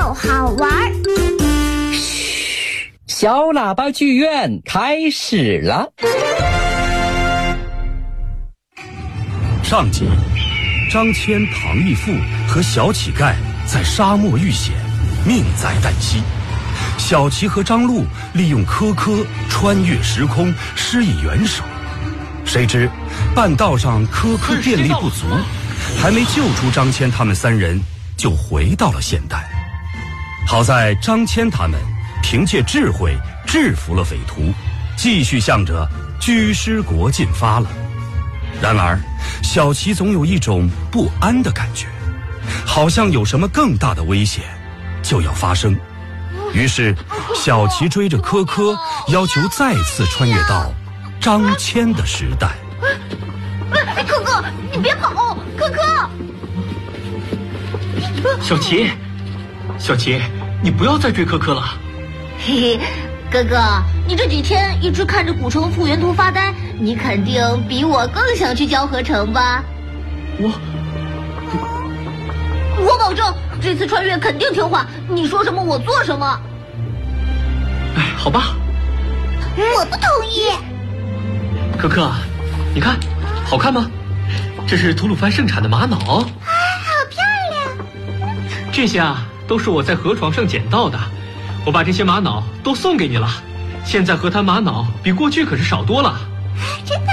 好好玩。 嘘，小喇叭剧院开始了。 上集，张骞、唐义父和小乞丐在沙漠遇险，命在旦夕。小琪和张禄利用科科穿越时空，施以援手。谁知半道上科科电力不足，还没救出张骞他们三人，就回到了现代。好在张骞他们凭借智慧制服了匪徒，继续向着居师国进发了。然而小琪总有一种不安的感觉，好像有什么更大的危险就要发生。于是小琪追着科科，要求再次穿越到张骞的时代。 科科，你别跑！科科， 小琪，小琪，你不要再追科科了。 嘿嘿，哥哥，你这几天一直看着古城复原图发呆，你肯定比我更想去交河城吧？我保证这次穿越肯定听话，你说什么我做什么。 哎，好吧。 我不同意。 科科，你看，好看吗？这是吐鲁番盛产的玛瑙。 好漂亮。 这些啊，都是我在河床上捡到的。我把这些玛瑙都送给你了，现在河滩玛瑙比过去可是少多了。 真的